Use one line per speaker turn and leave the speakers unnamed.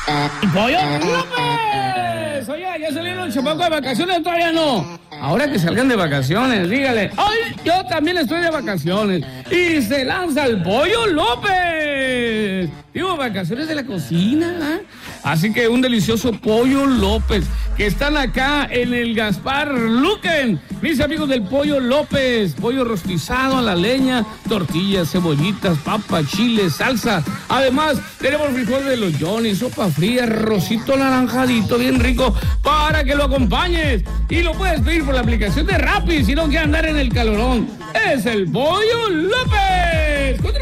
¡Pollo López! Oye, ¿ya salieron los chamacos de vacaciones o todavía no? Ahora que salgan de vacaciones, dígale, ¡ay, yo también estoy de vacaciones! Y se lanza el Pollo López. Digo, vacaciones de la cocina, ¿eh? Así que un delicioso Pollo López, que están acá en el Gaspar Luquen. Mis amigos del Pollo López, pollo rostizado a la leña, tortillas, cebollitas, papa, chile, salsa. Además, tenemos frijol de los Johnny, sopa fría, arrocito naranjadito, bien rico, para que lo acompañes. Y lo puedes pedir por la aplicación de Rappi, si no quieres andar en el calorón. Es el Pollo López.